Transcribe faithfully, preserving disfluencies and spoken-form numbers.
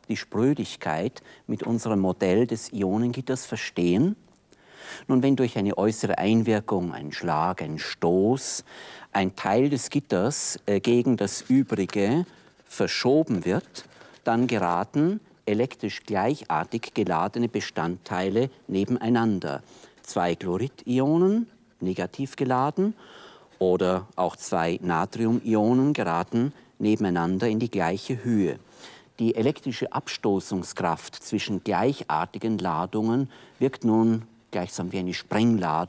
die Sprödigkeit mit unserem Modell des Ionengitters verstehen? Nun, wenn durch eine äußere Einwirkung, ein Schlag, ein Stoß, ein Teil des Gitters äh, gegen das übrige verschoben wird, dann geraten elektrisch gleichartig geladene Bestandteile nebeneinander. Zwei Chlorid-Ionen, negativ geladen, oder auch zwei Natrium-Ionen geraten nebeneinander in die gleiche Höhe. Die elektrische Abstoßungskraft zwischen gleichartigen Ladungen wirkt nun gleichsam wie eine Sprengladung